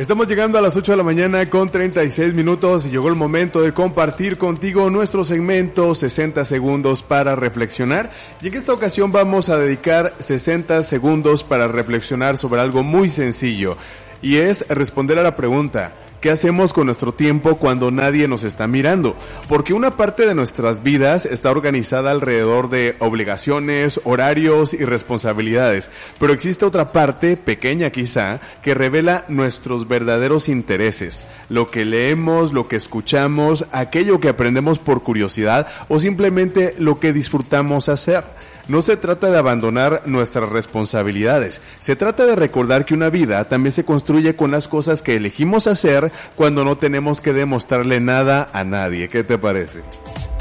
Estamos llegando a las 8 de la mañana con 36 minutos y llegó el momento de compartir contigo nuestro segmento 60 segundos para reflexionar. Y en esta ocasión vamos a dedicar 60 segundos para reflexionar sobre algo muy sencillo. Y es responder a la pregunta: ¿qué hacemos con nuestro tiempo cuando nadie nos está mirando? Porque una parte de nuestras vidas está organizada alrededor de obligaciones, horarios y responsabilidades. Pero existe otra parte, pequeña quizá, que revela nuestros verdaderos intereses. Lo que leemos, lo que escuchamos, aquello que aprendemos por curiosidad o simplemente lo que disfrutamos hacer. No se trata de abandonar nuestras responsabilidades, se trata de recordar que una vida también se construye con las cosas que elegimos hacer cuando no tenemos que demostrarle nada a nadie. ¿Qué te parece?